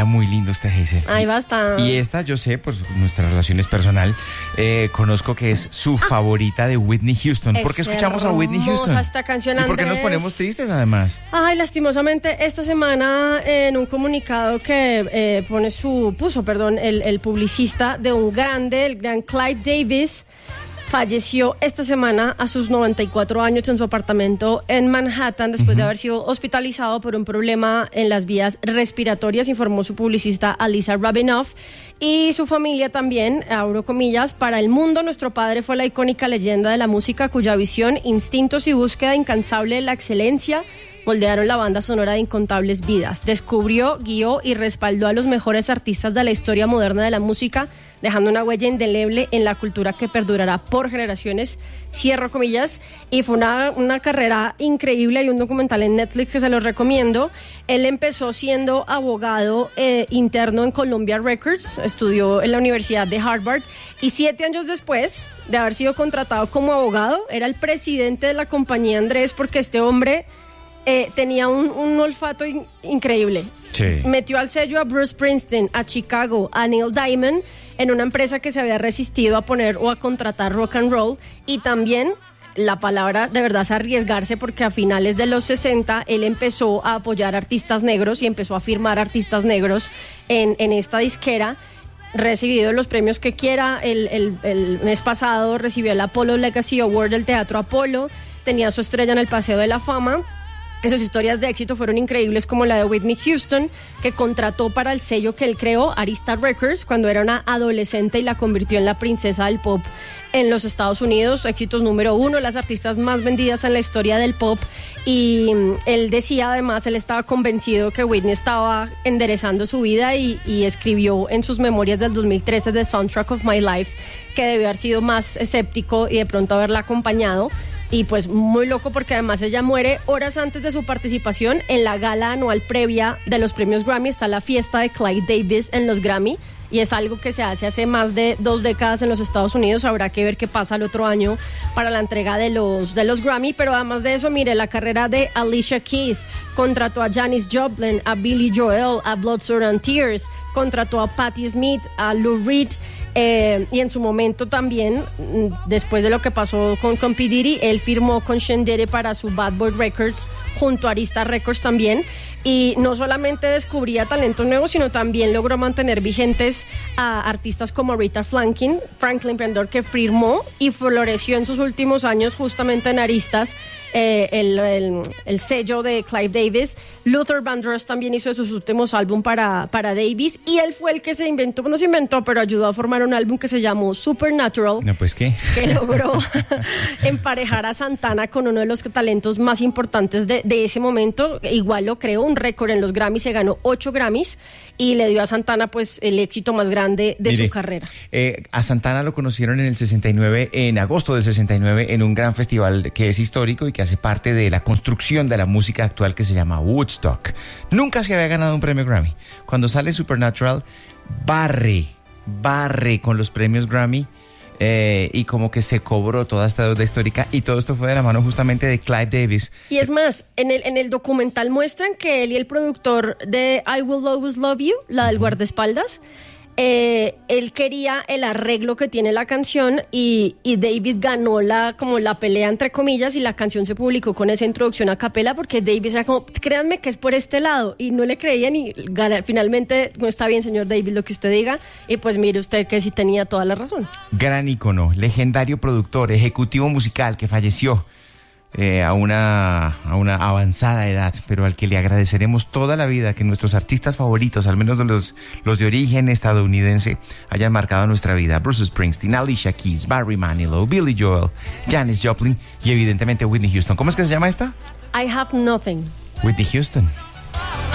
canta muy lindo usted, Hazel. Ahí basta. Y esta, yo sé, por nuestra relación es personal, conozco que es su favorita de Whitney Houston. ¿Por qué escuchamos a Whitney Houston? Esta canción, ¿Y por qué nos ponemos tristes, además? Ay, lastimosamente, esta semana, en un comunicado que puso el publicista de un grande, el gran Clive Davis, falleció esta semana a sus 94 años en su apartamento en Manhattan después de haber sido hospitalizado por un problema en las vías respiratorias, informó su publicista Alisa Rabinoff. Y su familia también, abro comillas, para el mundo nuestro padre fue la icónica leyenda de la música cuya visión, instintos y búsqueda incansable de la excelencia moldearon la banda sonora de incontables vidas. Descubrió, guió y respaldó a los mejores artistas de la historia moderna de la música, dejando una huella indeleble en la cultura que perdurará por generaciones, cierro comillas, y fue una carrera increíble. Hay un documental en Netflix que se los recomiendo. Él empezó siendo abogado interno en Columbia Records, estudió en la Universidad de Harvard, y 7 años después de haber sido contratado como abogado, era el presidente de la compañía Andrés, porque este hombre tenía un olfato increíble. Sí. Metió al sello a Bruce Springsteen, a Chicago, a Neil Diamond, en una empresa que se había resistido a poner o a contratar rock and roll, y también la palabra de verdad es arriesgarse, porque a finales de los 60 él empezó a apoyar artistas negros y empezó a firmar artistas negros en esta disquera. Recibido los premios que quiera, el mes pasado recibió el Apollo Legacy Award del Teatro Apolo, tenía su estrella en el Paseo de la Fama. Sus historias de éxito fueron increíbles, como la de Whitney Houston, que contrató para el sello que él creó, Arista Records, cuando era una adolescente y la convirtió en la princesa del pop en los Estados Unidos. Éxitos número 1, las artistas más vendidas en la historia del pop. Y él decía, además, él estaba convencido que Whitney estaba enderezando su vida y escribió en sus memorias del 2013, The Soundtrack of My Life, que debió haber sido más escéptico y de pronto haberla acompañado. Y pues muy loco, porque además ella muere horas antes de su participación en la gala anual previa de los premios Grammy. Está la fiesta de Clive Davis en los Grammy, y es algo que se hace más de 2 décadas en los Estados Unidos. Habrá que ver qué pasa el otro año para la entrega de los Grammy. Pero además de eso, mire, la carrera de Alicia Keys, contrató a Janis Joplin, a Billy Joel, a Blood, Sweat and Tears, contrató a Patti Smith, a Lou Reed, y en su momento también, después de lo que pasó con P. Diddy, él firmó con Shendere para su Bad Boy Records, junto a Arista Records también, y no solamente descubría talentos nuevos, sino también logró mantener vigentes a artistas como Rita Franklin, que firmó y floreció en sus últimos años justamente en Aristas, el sello de Clive Davis. Luther Vandross también hizo sus últimos álbumes para Davis, y él fue el que pero ayudó a formar un álbum que se llamó Supernatural. No, pues qué. Que logró emparejar a Santana con uno de los talentos más importantes de ese momento. Igual lo creó, un récord en los Grammys, se ganó 8 Grammys y le dio a Santana pues el éxito más grande de su carrera. A Santana lo conocieron en el 69, en agosto del 69, en un gran festival que es histórico y que hace parte de la construcción de la música actual, que se llama Woodstock. Nunca se había ganado un premio Grammy. Cuando sale Supernatural, barre con los premios Grammy, y como que se cobró toda esta deuda histórica, y todo esto fue de la mano justamente de Clive Davis. Y es más, en el documental muestran que él y el productor de I Will Always Love You, la del guardaespaldas, él quería el arreglo que tiene la canción, y Davis ganó la pelea entre comillas, y la canción se publicó con esa introducción a capela, porque Davis era como, créanme que es por este lado, y no le creían, y finalmente, no, está bien, señor Davis, lo que usted diga, y pues mire usted que sí tenía toda la razón. Gran ícono, legendario productor, ejecutivo musical, que falleció a una avanzada edad, pero al que le agradeceremos toda la vida que nuestros artistas favoritos, al menos los de origen estadounidense, hayan marcado nuestra vida. Bruce Springsteen, Alicia Keys, Barry Manilow, Billy Joel, Janis Joplin y evidentemente Whitney Houston. ¿Cómo es que se llama esta? I Have Nothing. Whitney Houston.